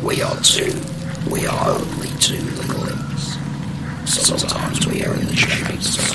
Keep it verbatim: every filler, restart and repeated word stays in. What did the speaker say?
We are two. We are only two little imps. Sometimes we are in the shapes of